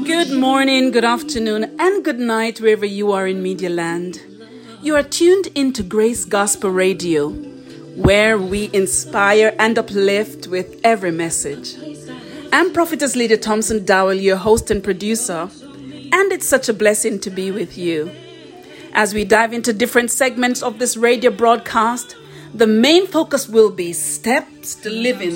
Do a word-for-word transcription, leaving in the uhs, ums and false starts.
Good morning, good afternoon, and good night wherever you are in Media Land. You are tuned into Grace Gospel Radio, where we inspire and uplift with every message. I'm Prophetess Lydia Thompson Dowell, your host and producer, and it's such a blessing to be with you. As we dive into different segments of this radio broadcast, the main focus will be Steps to Living